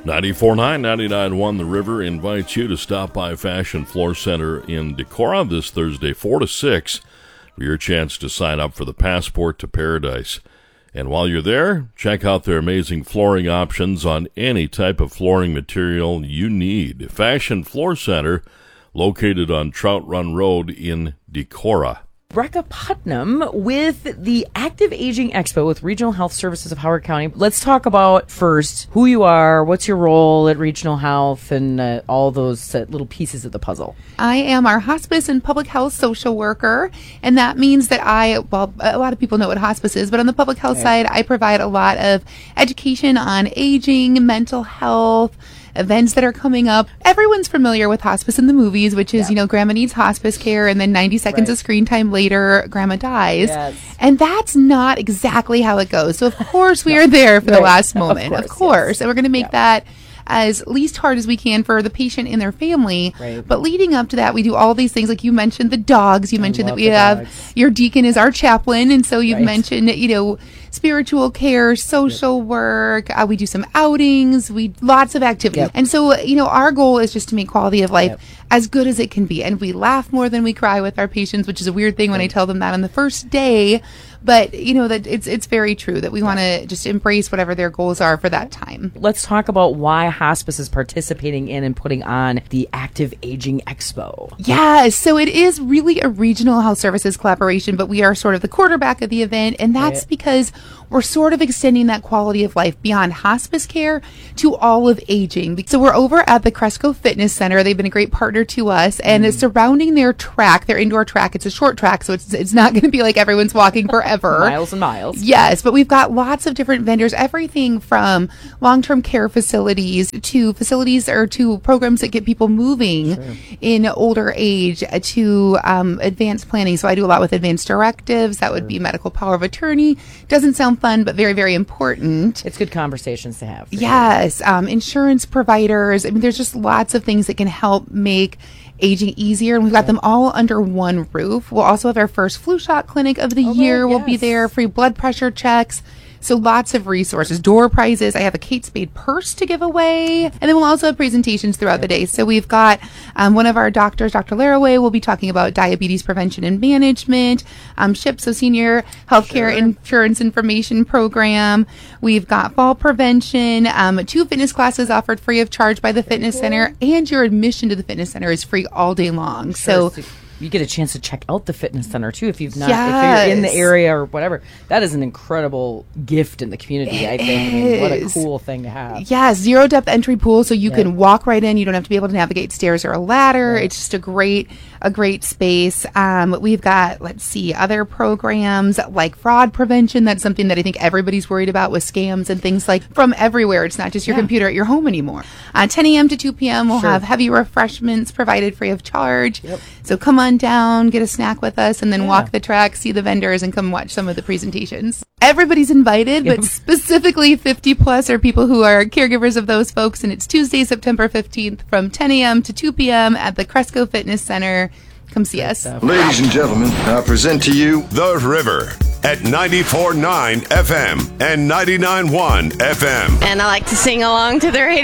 94.9, 99.1 The River invites you to stop by Fashion Floor Center in Decorah this Thursday, 4 to 6, for your chance to sign up for the Passport to Paradise. And while you're there, check out their amazing flooring options on any type of flooring material you need. Fashion Floor Center, located on Trout Run Road in Decorah. Brecca Putnam with the Active Aging Expo with Regional Health Services of Howard County. Let's talk about first who you are, what's your role at Regional Health, and all those little pieces of the puzzle. I am our hospice and public health social worker, and that means that a lot of people know what hospice is, but on the public health side, I provide a lot of education on aging, mental health, events that are coming up. Everyone's familiar with hospice in the movies, which is, grandma needs hospice care and then 90 seconds of screen time later, grandma dies. Yes. And that's not exactly how it goes. So, of course, we are there for the last moment. Of course. Yes. And we're going to make that as least hard as we can for the patient and their family. Right. But leading up to that, we do all these things. Like you mentioned the dogs. You mentioned that we have your deacon is our chaplain. And so you've mentioned, spiritual care, social work. We do some outings. Lots of activities. Yep. And so, our goal is just to make quality of life as good as it can be. And we laugh more than we cry with our patients, which is a weird thing when I tell them that on the first day. But, that it's very true that we want to just embrace whatever their goals are for that time. Let's talk about why hospice is participating in and putting on the Active Aging Expo. Yeah, so it is really a regional health services collaboration, but we are sort of the quarterback of the event. And that's because we're sort of extending that quality of life beyond hospice care to all of aging. So we're over at the Cresco Fitness Center. They've been a great partner to us. And it's surrounding their indoor track. It's a short track, so it's not going to be like everyone's walking forever. Miles and miles. Yes, but we've got lots of different vendors, everything from long-term care facilities to programs that get people moving in older age to advanced planning. So I do a lot with advanced directives. That would be medical power of attorney. Doesn't sound fun, but very, very important. It's good conversations to have. Yes. Insurance providers. I mean, there's just lots of things that can help make aging easier, and we've got them all under one roof. We'll also have our first flu shot clinic of the year. We'll be there, free blood pressure checks. So lots of resources, door prizes. I have a Kate Spade purse to give away. And then we'll also have presentations throughout the day. So we've got one of our doctors, Dr. Laraway, will be talking about diabetes prevention and management, SHIP, so Senior Healthcare Insurance Information Program. We've got fall prevention, 2 fitness classes offered free of charge by the fitness center, and your admission to the fitness center is free all day long. So you get a chance to check out the fitness center too if you've not if you're in the area or whatever. That is an incredible gift in the community. I think. I mean, what a cool thing to have. Yeah, 0 depth entry pool, so you can walk right in. You don't have to be able to navigate stairs or a ladder. It's just a great space. We've got other programs like fraud prevention. That's something that I think everybody's worried about with scams and things like from everywhere. It's not just your computer at your home anymore. 10 a.m. to 2 p.m. we'll have heavy refreshments provided free of charge. So come on down, get a snack with us, and then walk the track, see the vendors, and come watch some of the presentations. Everybody's invited, but specifically 50 plus are people who are caregivers of those folks, and it's Tuesday, September 15th from 10 a.m. to 2 p.m. at the Cresco Fitness Center. Come see us. Ladies and gentlemen, I present to you The River at 94.9 FM and 99.1 FM. And I like to sing along to the radio.